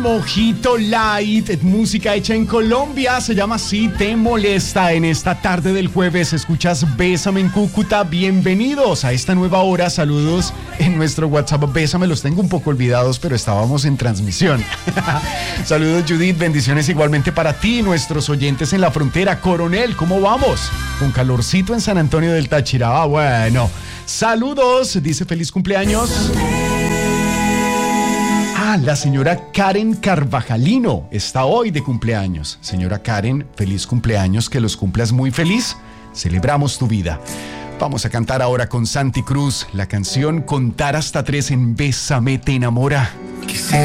Mojito Light, música hecha en Colombia, se llama Si Te Molesta. En esta tarde del jueves escuchas Bésame en Cúcuta. Bienvenidos a esta nueva hora. Saludos en nuestro WhatsApp. Bésame, los tengo un poco olvidados, pero estábamos en transmisión. Saludos, Judith, bendiciones igualmente para ti, nuestros oyentes en la frontera. Coronel, ¿cómo vamos? Con calorcito en San Antonio del Táchira. Bueno. Saludos, dice feliz cumpleaños. La señora Karen Carvajalino está hoy de cumpleaños. Señora Karen, feliz cumpleaños, que los cumplas muy feliz. Celebramos tu vida. Vamos a cantar ahora con Santi Cruz la canción Contar hasta 3 en Bésame te enamora.